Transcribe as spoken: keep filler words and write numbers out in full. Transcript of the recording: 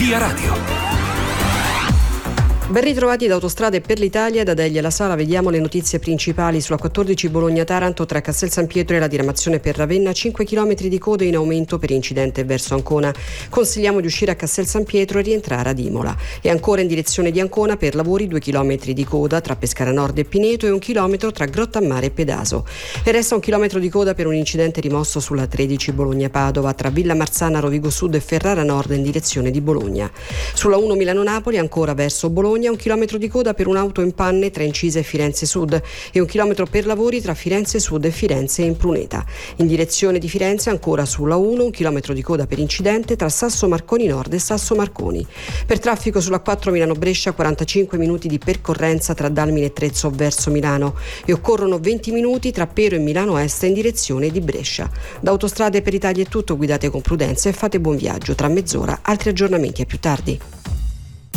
Via Radio. Ben ritrovati da Autostrade per l'Italia. Da Delia La Sala vediamo le notizie principali. Sulla quattordici Bologna-Taranto tra Castel San Pietro e la diramazione per Ravenna, cinque chilometri di coda in aumento per incidente verso Ancona. Consigliamo di uscire a Castel San Pietro e rientrare ad Imola. E ancora in direzione di Ancona per lavori, due chilometri di coda tra Pescara Nord e Pineto e un chilometro tra Grottammare e Pedaso. E resta un chilometro di coda per un incidente rimosso sulla tredici Bologna-Padova tra Villa Marzana, Rovigo Sud e Ferrara Nord in direzione di Bologna. Sulla uno Milano-Napoli ancora verso Bologna, un chilometro di coda per un'auto in panne tra Incisa e Firenze Sud e un chilometro per lavori tra Firenze Sud e Firenze in Pruneta. In direzione di Firenze ancora sulla uno, un chilometro di coda per incidente tra Sasso Marconi Nord e Sasso Marconi. Per traffico sulla quattro Milano-Brescia, quarantacinque minuti di percorrenza tra Dalmine e Trezzo verso Milano e occorrono venti minuti tra Pero e Milano Est in direzione di Brescia. Da Autostrade per l'Italia è tutto, guidate con prudenza e fate buon viaggio. Tra mezz'ora altri aggiornamenti, a più tardi.